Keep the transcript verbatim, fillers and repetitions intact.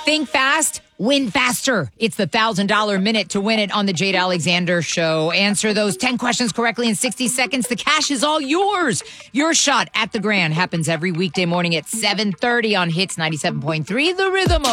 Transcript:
Think fast, win faster. It's the one thousand dollars minute to win it on the Jade Alexander Show. Answer those ten questions correctly in sixty seconds. The cash is all yours. Your shot at the grand happens every weekday morning at seven thirty on Hits ninety-seven point three, The Rhythm.